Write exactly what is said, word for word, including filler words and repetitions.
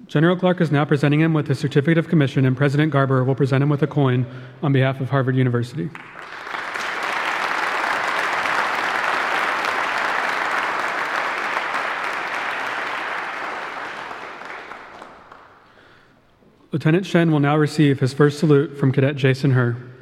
General Clark is now presenting him with a certificate of commission, and President Garber will present him with a coin on behalf of Harvard University. Lieutenant Shen will now receive his first salute from Cadet Jason Herr.